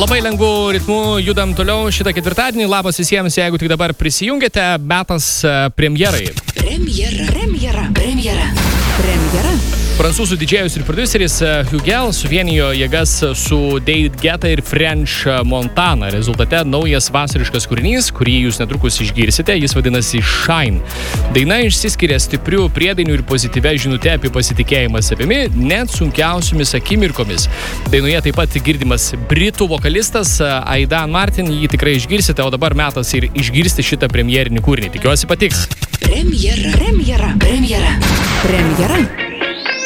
Labai lengvų ritmų judam toliau šitą ketvirtadienį. Labas visiems, jeigu tik dabar prisijungėte, metas premjerai. Premjera. Prancūzų didžėjus ir produceris Hugel suvienijo jėgas su David Guetta ir French Montana. Rezultate naujas vasariškas kūrinys, kurį jūs netrukus išgirsite, jis vadinasi Shine. Daina išsiskiria stiprių priedainių ir pozityvia žinute apie pasitikėjimą savimi, net sunkiausiomis akimirkomis. Dainoje taip pat girdimas britų vokalistas Aidan Martin, jį tikrai išgirsite, o dabar metas ir išgirsti šitą premjerinį kūrinį. Tikiuosi patiks. Premjera.